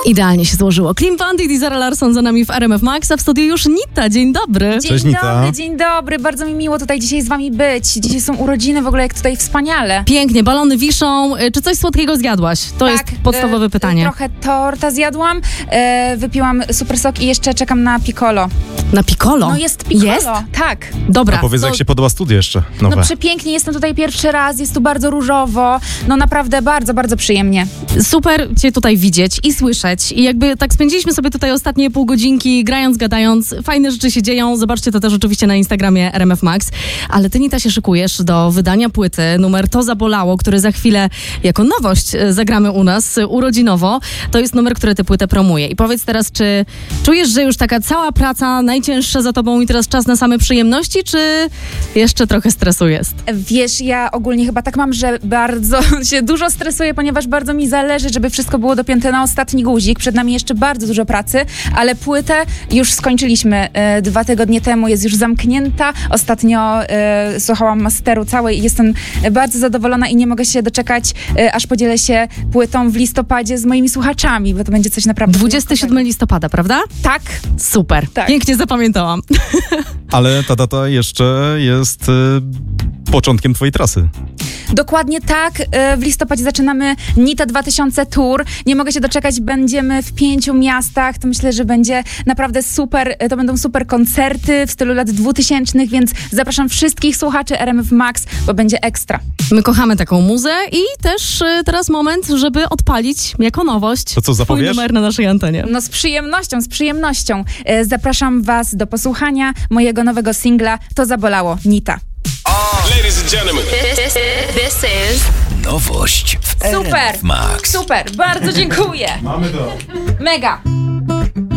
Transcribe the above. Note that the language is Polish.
Idealnie się złożyło. Klim Pandit i Zara Larsson za nami w RMF Max, a w studiu już Nita. Dzień dobry. Cześć, Nita. Dzień dobry. Bardzo mi miło tutaj dzisiaj z wami być. Dzisiaj są urodziny, w ogóle jak tutaj wspaniale. Pięknie, balony wiszą. Czy coś słodkiego zjadłaś? To jest podstawowe pytanie. Trochę torta zjadłam, wypiłam super sok i jeszcze czekam na piccolo. Na piccolo? No jest piccolo, jest? Tak. Dobra. A powiedz, jak się podoba studio jeszcze nowe? No przepięknie, jestem tutaj pierwszy raz, jest tu bardzo różowo, no naprawdę bardzo, bardzo przyjemnie. Super cię tutaj widzieć i słyszeć. I jakby tak spędziliśmy sobie tutaj ostatnie pół godzinki, grając, gadając. Fajne rzeczy się dzieją. Zobaczcie to też oczywiście na Instagramie RMF Max. Ale ty, Nita, się szykujesz do wydania płyty numer To Zabolało, który za chwilę jako nowość zagramy u nas urodzinowo. To jest numer, który tę płytę promuje. I powiedz teraz, czy czujesz, że już taka cała praca najcięższa za tobą i teraz czas na same przyjemności, czy jeszcze trochę stresu jest? Wiesz, ja ogólnie chyba tak mam, że bardzo się dużo stresuję, ponieważ bardzo mi zależy, żeby wszystko było dopięte na ostatni guzik. Przed nami jeszcze bardzo dużo pracy, ale płytę już skończyliśmy 2 tygodnie temu, jest już zamknięta. Ostatnio słuchałam masteru całej i jestem bardzo zadowolona i nie mogę się doczekać, aż podzielę się płytą w listopadzie z moimi słuchaczami, bo to będzie coś naprawdę 27 listopada, prawda? Tak. Super. Tak. Pięknie zapamiętałam. Ale ta data jeszcze jest początkiem twojej trasy. Dokładnie tak. W listopadzie zaczynamy Nita 2000 Tour. Nie mogę się doczekać. Będziemy w 5 miastach. To myślę, że będzie naprawdę super. To będą super koncerty w stylu lat 2000, więc zapraszam wszystkich słuchaczy RMF Max, bo będzie ekstra. My kochamy taką muzę i też teraz moment, żeby odpalić jako nowość To co, zapowiesz? twój numer na naszej antenie. No z przyjemnością, z przyjemnością. Zapraszam was do posłuchania mojego nowego singla To Zabolało, Nita. Ladies and gentlemen. This is Nowość w Super, RMF Max. super, bardzo dziękuję. Mamy to. Mega.